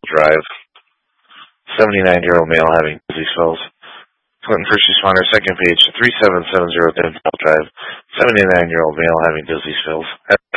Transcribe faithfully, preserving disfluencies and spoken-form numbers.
Drive. seventy-nine-year-old male having dizzy spells. Clinton first responder, second page, three seven seven zero Denville Drive. seventy-nine-year-old male having dizzy spells.